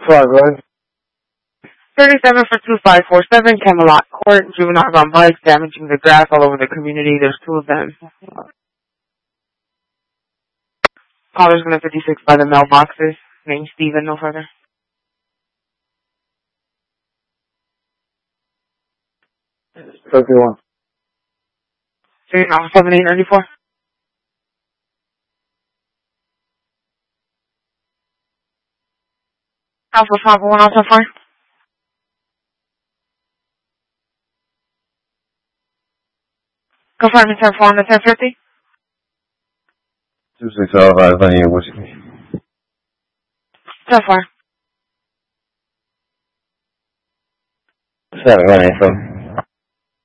Sorry, Rose. 37 for 2547, Camelot Court, juveniles on bikes damaging the grass all over the community. There's two of them. Caller's going to 56 by the mailboxes. Name Steven, no further. $51. So you're now 7894? Alpha 501 Alpha 5. Confirming 10-4 on the 1050. 26 Alpha, Honey, Whiskey. 10-4. 7 1 from